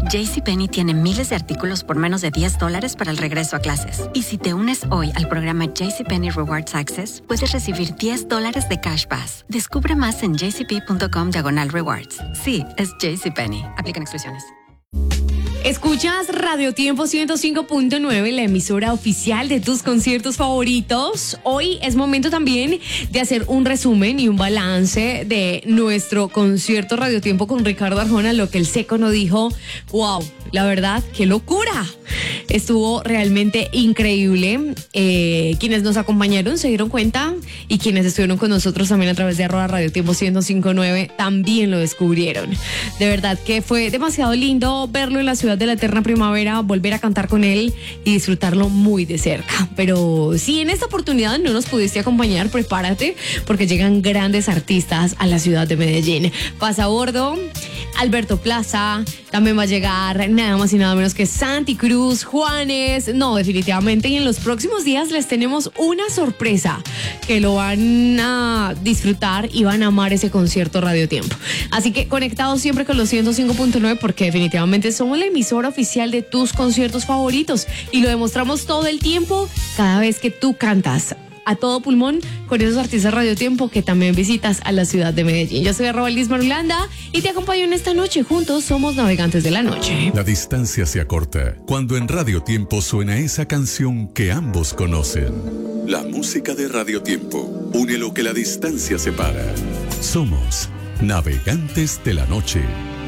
JCPenney tiene miles de artículos por menos de $10 para el regreso a clases. Y si te unes hoy al programa JCPenney Rewards Access, puedes recibir $10 de Cash Pass. Descubre más en jcp.com/rewards. Sí, es JCPenney. Aplican exclusiones. Escuchas Radio Tiempo 105.9, la emisora oficial de tus conciertos favoritos. Hoy es momento también de hacer un resumen y un balance de nuestro concierto Radio Tiempo con Ricardo Arjona, lo que el Seco nos dijo. ¡Wow! La verdad, ¡qué locura! Estuvo realmente increíble. Quienes nos acompañaron se dieron cuenta y quienes estuvieron con nosotros también a través de @Radio Tiempo 105.9 también lo descubrieron. De verdad que fue demasiado lindo verlo en la ciudad de la eterna primavera, volver a cantar con él y disfrutarlo muy de cerca. Pero si en esta oportunidad no nos pudiste acompañar, prepárate porque llegan grandes artistas a la ciudad de Medellín. Pasa a bordo Alberto Plaza, también va a llegar nada más y nada menos que Santi Cruz, Juanes. No, definitivamente, y en los próximos días les tenemos una sorpresa que lo van a disfrutar y van a amar ese concierto Radio Tiempo. Así que conectados siempre con los 105.9 porque definitivamente somos la emisora oficial de tus conciertos favoritos y lo demostramos todo el tiempo cada vez que tú cantas a todo pulmón con esos artistas Radio Tiempo que también visitas a la ciudad de Medellín. Yo soy @Liz Marulanda y te acompaño en esta noche. Juntos somos navegantes de la noche. La distancia se acorta cuando en Radio Tiempo suena esa canción que ambos conocen. La música de Radio Tiempo une lo que la distancia separa. Somos navegantes de la noche.